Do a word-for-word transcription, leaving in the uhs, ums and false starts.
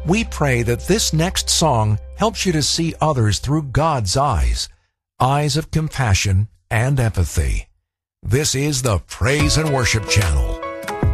We pray that this next song helps you to see others through God's eyes, eyes of compassion and empathy. This is the Praise and Worship Channel.